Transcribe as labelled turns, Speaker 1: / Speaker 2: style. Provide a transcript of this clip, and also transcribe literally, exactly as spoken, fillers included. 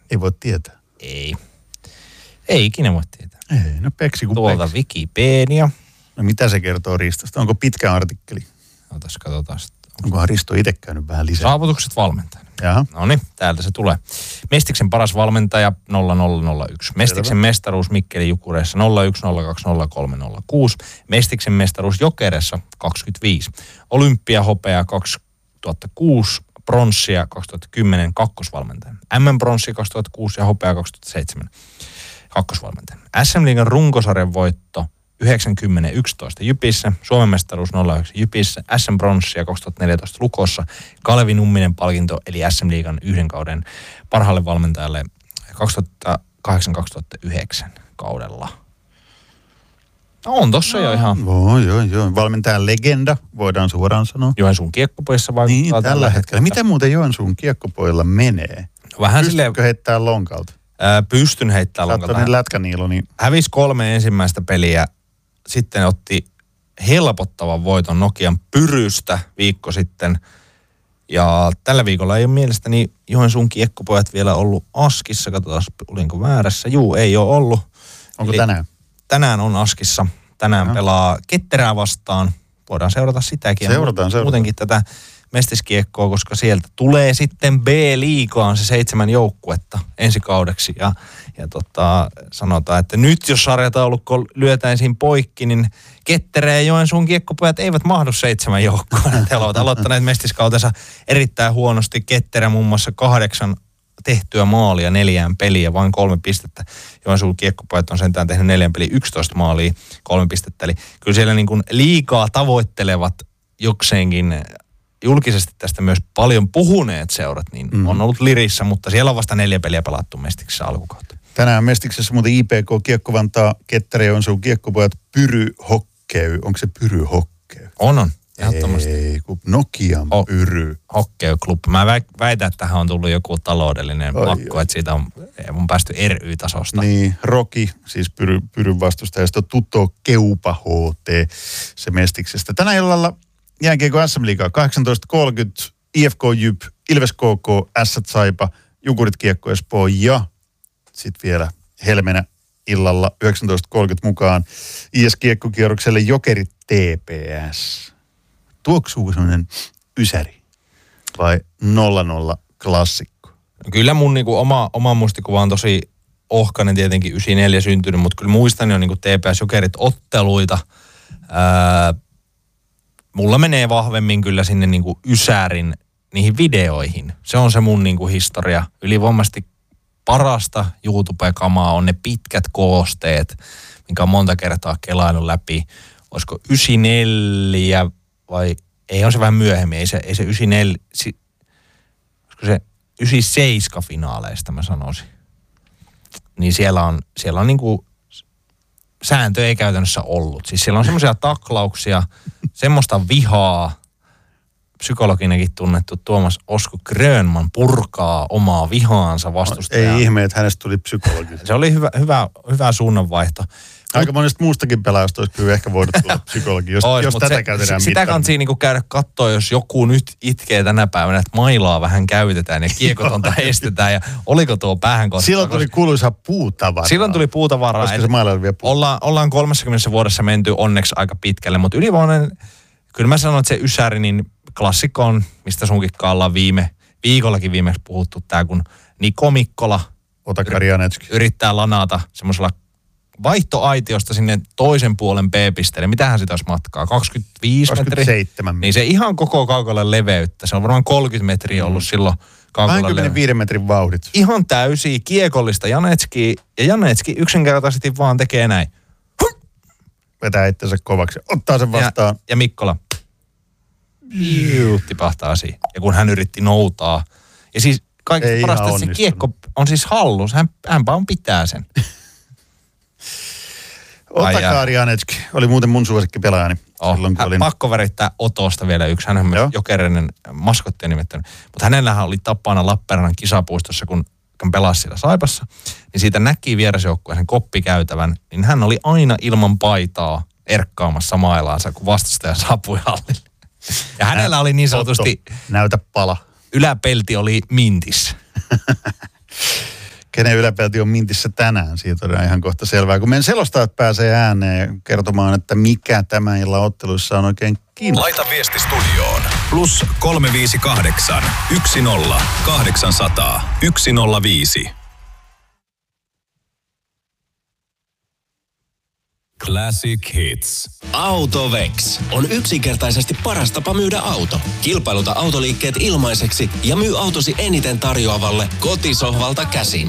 Speaker 1: Ei voi tietää.
Speaker 2: Ei. Ei ikinä voi tietää.
Speaker 1: Ei, no peksi kuin
Speaker 2: Tuolta
Speaker 1: peksi.
Speaker 2: Wikipedia.
Speaker 1: No mitä se kertoo Ristosta? Onko pitkä artikkeli?
Speaker 2: Otas, katsotaan sitten.
Speaker 1: Onkohan Risto itse käynyt vähän lisää?
Speaker 2: Saavutukset valmentajana.
Speaker 1: Jaha.
Speaker 2: No niin, täältä se tulee. Mestiksen paras valmentaja nolla nolla nolla yksi. Mestiksen
Speaker 1: Selvä.
Speaker 2: mestaruus Mikkeli Jukureissa nolla yksi nolla kaksi nolla kolme nolla kuusi. Mestiksen mestaruus Jokeressa kaksikymmentäviisi. Olympia hopea kaksituhattakuusi. Pronssia kaksituhattakymmenen kakkosvalmentaja. M M-pronssi kaksituhattakuusi ja hopea kaksituhattaseitsemän kakkosvalmentaja. S M-liigan runkosarjan voitto yhdeksänkymmentä yksitoista Jypissä, Suomen mestaruus nolla yhdeksän Jypissä, S M-pronssia kaksituhattaneljätoista Lukossa, Kalevi Numminen palkinto eli S M-liigan yhden kauden parhaalle valmentajalle kaksituhattakahdeksan kaksituhattayhdeksän kaudella. No on tossa no, jo ihan.
Speaker 1: Joo, joo, joo. Valmentajan legenda, voidaan suoraan sanoa.
Speaker 2: Joensuun kiekkopojissa vaikuttaa.
Speaker 1: Niin, tällä hetkellä. Miten muuten Joensuun kiekkopojilla menee?
Speaker 2: Vähän
Speaker 1: Pystytkö
Speaker 2: silleen,
Speaker 1: heittää lonkalta?
Speaker 2: ää, pystyn heittämään
Speaker 1: Sä oot
Speaker 2: lonkalta.
Speaker 1: toinen lätkäniilo, niin
Speaker 2: Hävisi kolme ensimmäistä peliä, sitten otti helpottavan voiton Nokian Pyrystä viikko sitten. Ja tällä viikolla ei ole mielestäni Joensuun kiekkopojat vielä ollut Askissa. Katsotaan, olinko väärässä. Juu, ei ole ollut.
Speaker 1: onko
Speaker 2: Eli
Speaker 1: tänään?
Speaker 2: Tänään on Askissa. Tänään
Speaker 1: Aha.
Speaker 2: pelaa Ketterää vastaan. Voidaan seurata sitäkin. Ja
Speaker 1: Seurataan, seurataan.
Speaker 2: Muutenkin tätä mestiskiekkoa, koska sieltä tulee sitten B-liigaan se seitsemän joukkuetta ensi kaudeksi. Ja, ja tota, sanotaan, että nyt jos sarjataulukko lyötäisiin poikki, niin Ketterä ja Joensuun kiekkopojat eivät mahdu seitsemän joukkoon. He ovat aloittaneet mestiskautensa erittäin huonosti. Ketterä muun muassa kahdeksan tehtyä maalia neljään peliä, vain kolme pistettä. Joensuun kiekkopojat on sentään tehnyt neljän peliä yksitoista maalia, kolme pistettä. Eli kyllä siellä niin kuin liigaa tavoittelevat jokseenkin julkisesti tästä myös paljon puhuneet seurat, niin mm. on ollut lirissä, mutta siellä on vasta neljä peliä pelattu Mestiksessä alkukautta.
Speaker 1: Tänään Mestiksessä muuten I P K Kiekko Vantaa, Ketterä, Joensuun kiekkopojat, Pyry Hokkey. Onko se Pyry Hokkey?
Speaker 2: On, on. Ehdottomasti.
Speaker 1: Ei, kun Nokian
Speaker 2: O-
Speaker 1: Pyry.
Speaker 2: Hockey Club. Mä vä- väitän, että tähän on tullut joku taloudellinen
Speaker 1: Oi,
Speaker 2: pakko,
Speaker 1: oi.
Speaker 2: että siitä on, on päästy R Y-tasosta.
Speaker 1: Niin, Roki, siis Pyry, Pyryn vastustaja, ja sitten Tuto Keupa H T, se Mestiksestä. Tänä illalla jääkiekko S M-liigaa kahdeksantoista kolmekymmentä, I F K Jyp, Ilves K K, Ässät Saipa, Jukurit Kiekko Espoo ja sitten vielä helmenä illalla yhdeksäntoista kolmekymmentä mukaan I S-kiekkokierrokselle Jokerit T P S. Tuoksuuko semmoinen ysäri vai nolla nolla klassikko?
Speaker 2: Kyllä mun niinku oma, oma muistikuva on tosi ohkainen tietenkin yhdeksänkymmentäneljä syntynyt, mutta kyllä muistan jo niinku T P S-Jokerit otteluita. Ää, mulla menee vahvemmin kyllä sinne niinku ysärin niihin videoihin. Se on se mun niinku historia. Ylivoimaisesti parasta YouTube-kamaa on ne pitkät koosteet, minkä on monta kertaa kelaillut läpi. Olisiko yhdeksänkymmentäneljä vai ei, on se vähän myöhemmin. Ei se, ei se yhdeksänkymmentäneljä, si, olisiko se yhdeksänkymmentäseitsemän finaaleista mä sanoisin. Niin siellä on, siellä on niinku, sääntö ei käytännössä ollut. Siis siellä on semmoisia taklauksia, semmoista vihaa. Psykologinakin tunnettu Tuomas Osku Grönman purkaa omaa vihaansa vastustajaa.
Speaker 1: Ei ihme, että hänestä tuli psykologi.
Speaker 2: Se oli hyvä, hyvä, hyvä suunnanvaihto.
Speaker 1: Aika monesta muustakin pelaajasta olisi kyllä ehkä voinut tulla psykologi, jos,
Speaker 2: Ois,
Speaker 1: jos tätä
Speaker 2: se,
Speaker 1: käytetään
Speaker 2: sitä kannattaa niinku käydä katsoa, jos joku nyt itkee tänä päivänä, että mailaa vähän käytetään ja kiekotonta estetään. Ja oliko tuo päähän kohta?
Speaker 1: Silloin tuli kuuluisa puutavaraa.
Speaker 2: Silloin tuli puutavaraa.
Speaker 1: Olisiko se mailla vielä puutavaraa?
Speaker 2: Ollaan, ollaan kolmessakymmenessä vuodessa menty onneksi aika pitkälle, mutta ylivoimainen, kyllä mä sanon, että se ysäri, niin klassikko on, mistä sunkin ollaan viime viikollakin viimeksi puhuttu, tämä kun Niko Mikkola
Speaker 1: Ota Karjanetski.
Speaker 2: yrittää lanata semmoisella vaihtoaitiosta sinne toisen puolen B-pisteelle. Mitähän sitä olisi matkaa? kaksikymmentäviisi metriä?
Speaker 1: kaksikymmentäseitsemän.
Speaker 2: Niin se ihan koko kaukolle leveyttä. Se on varmaan kolmekymmentä metriä ollut silloin kaukolle leveyttä.
Speaker 1: kaksikymmentäviisi metrin vauhdit.
Speaker 2: Ihan täysiä kiekollista Janetski. Ja Janetski yksinkertaisesti vaan tekee näin.
Speaker 1: Vetää itsensä kovaksi. Ottaa sen vastaan.
Speaker 2: Ja, ja Mikkola. Juu, tipahtaa siihen. Ja kun hän yritti noutaa. Ja siis kaikista
Speaker 1: Ei
Speaker 2: parasta,
Speaker 1: ihan
Speaker 2: että se
Speaker 1: onnistunut.
Speaker 2: kiekko on siis hallus. Hän, hän vaan pitää sen.
Speaker 1: Ota Karjanetski. Oli muuten mun suosikkipelaajani.
Speaker 2: Oh,
Speaker 1: Silloin, kun
Speaker 2: hän,
Speaker 1: olin...
Speaker 2: pakko värittää Otosta vielä yksi. Hän on myös
Speaker 1: Joo.
Speaker 2: Jokereinen maskotti nimittänyt. Mutta hänellähän oli tapana Lappeenrannan kisapuistossa, kun hän pelasi siellä Saipassa. Niin siitä näki vierasjoukkueen koppikäytävän. Niin hän oli aina ilman paitaa erkkaamassa mailaansa, kun vastustaja saapui hallille. Ja hänellä oli niin sanotusti,
Speaker 1: Otto, näytä pala.
Speaker 2: yläpelti oli mintissä.
Speaker 1: kenen yläpelti on mintissä tänään, siitä on ihan kohta selvää. Kun meidän selostajat pääsee ääneen kertomaan, että mikä tämän illan otteluissa on oikein kiinni.
Speaker 3: Laita viesti studioon. Plus kolme viisi kahdeksan, yksi nolla, kahdeksansataa, yksi nolla viisi. Classic Hits.
Speaker 4: Autovex on yksinkertaisesti paras tapa myydä auto. Kilpailuta autoliikkeet ilmaiseksi ja myy autosi eniten tarjoavalle kotisohvalta käsin.